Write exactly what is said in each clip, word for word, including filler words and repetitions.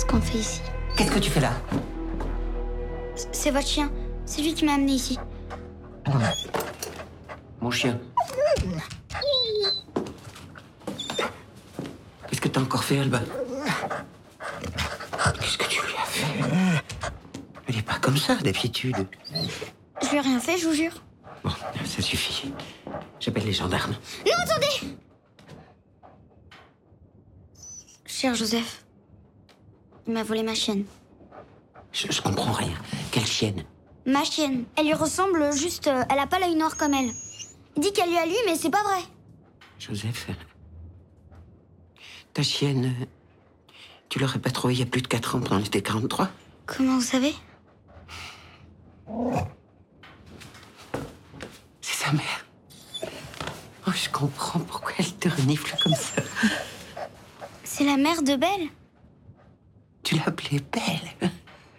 qu'on fait ici. Qu'est-ce que tu fais là? C'est votre chien. C'est lui qui m'a amené ici. Mon chien. Qu'est-ce que t'as encore fait, Alba? Qu'est-ce que tu lui as fait? Elle est pas comme ça, d'habitude. Je lui ai rien fait, je vous jure. Bon, ça suffit. J'appelle les gendarmes. Non, attendez! Cher Joseph, il m'a volé ma chienne. Je, je comprends rien. Quelle chienne? Ma chienne. Elle lui ressemble juste... euh, elle a pas l'œil noir comme elle. Il dit qu'elle lui a lui, mais c'est pas vrai. Joseph, ta chienne, tu l'aurais pas trouvée il y a plus de quatre ans pendant l'été quarante-trois? Comment vous savez? C'est sa mère. Oh, je comprends pourquoi elle te renifle comme ça. C'est la mère de Belle. Tu l'as appelée Belle.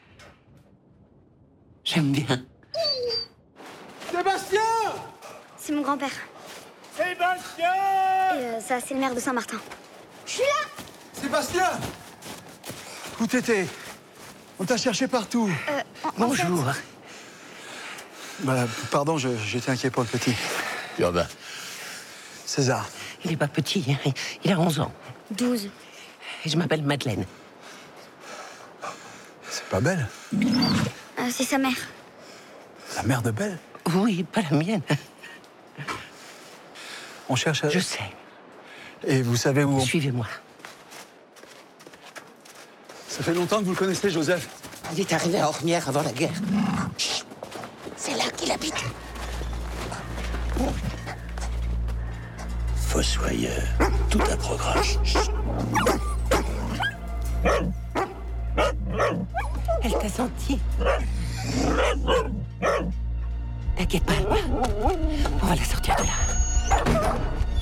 J'aime bien. Sébastien! C'est mon grand-père. Sébastien! Et euh, ça, c'est le maire de Saint-Martin. Je suis là! Sébastien! Où t'étais? On t'a cherché partout. Euh, en- en Bonjour. fait, Bah, pardon, je- j'étais inquiet pour le petit. Urbain. César. Il est pas petit, hein. Il a onze ans. douze. Et je m'appelle Madeleine. C'est pas Belle? Euh, c'est sa mère. La mère de Belle? Oui, pas la mienne. On cherche à... Je sais. Et vous savez où on... Suivez-moi. Ça fait longtemps que vous le connaissez, Joseph? Il est arrivé à Ormières avant la guerre. Chut. C'est là qu'il habite. Fossoyeur. Tout un programme. Elle t'a senti. T'inquiète pas. On va la sortir de là.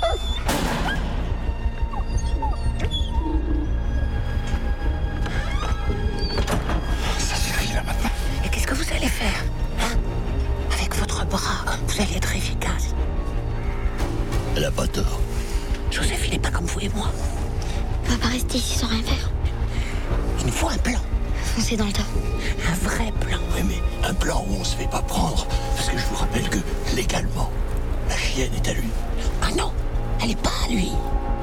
Ça suffit là maintenant. Et qu'est-ce que vous allez faire, hein? Avec votre bras, vous allez être efficace. Elle a pas tort. Joseph, il n'est pas comme vous et moi. On va pas rester ici sans rien faire. Il nous faut un plan. Foncez dans le tas. Un vrai plan. Oui, mais un plan où on se fait pas prendre. Parce que je vous rappelle que, légalement, la chienne est à lui. Ah non, elle n'est pas à lui.